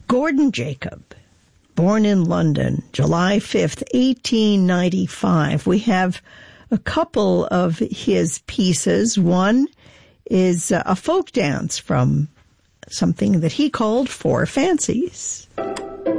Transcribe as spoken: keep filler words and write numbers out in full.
Gordon Jacob, born in London, July fifth, eighteen ninety-five. We have a couple of his pieces. One is a folk dance from something that he called Four Fancies.